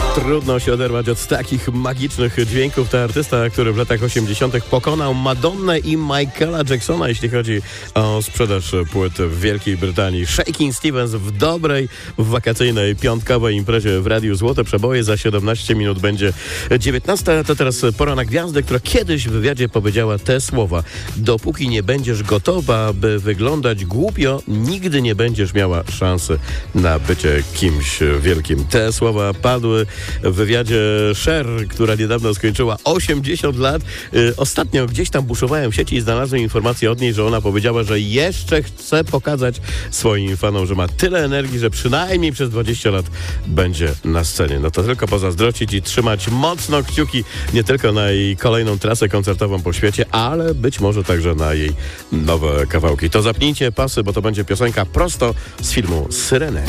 Trudno się oderwać od takich magicznych dźwięków. To artysta, który w latach 80. pokonał Madonnę i Michaela Jacksona, jeśli chodzi o sprzedaż płyt w Wielkiej Brytanii. Shakin' Stevens w dobrej, wakacyjnej, piątkowej imprezie w Radiu Złote Przeboje. Za 17 minut będzie 19. To teraz pora na gwiazdę, która kiedyś w wywiadzie powiedziała te słowa: dopóki nie będziesz gotowa, by wyglądać głupio, nigdy nie będziesz miała szansy na bycie kimś wielkim. Te słowa padły w wywiadzie Cher, która niedawno skończyła 80 lat. Ostatnio gdzieś tam buszowałem w sieci i znalazłem informację od niej, że ona powiedziała, że jeszcze chce pokazać swoim fanom, że ma tyle energii, że przynajmniej przez 20 lat będzie na scenie. No to tylko pozazdrościć i trzymać mocno kciuki nie tylko na jej kolejną trasę koncertową po świecie, ale być może także na jej nowe kawałki. To zapnijcie pasy, bo to będzie piosenka prosto z filmu Syreny.